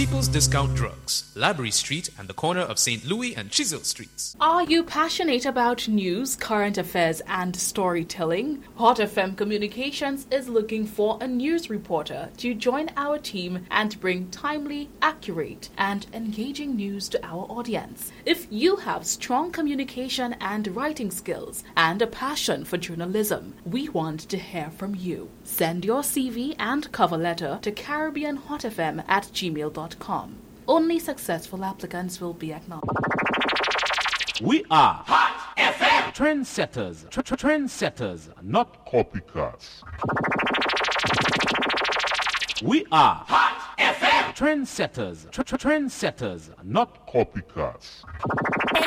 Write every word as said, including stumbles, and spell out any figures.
People's Discount Drugs, Library Street and the corner of Saint Louis and Chisel Streets. Are you passionate about news, current affairs, and storytelling? Hot F M Communications is looking for a news reporter to join our team and bring timely, accurate, and engaging news to our audience. If you have strong communication and writing skills and a passion for journalism, we want to hear from you. Send your C V and cover letter to caribbean hot f m at gmail dot com. Only successful applicants will be acknowledged. We are Hot F M trendsetters, tr- tr- trendsetters, not copycats. We are Hot F M trendsetters, tr- tr- trendsetters, not copycats.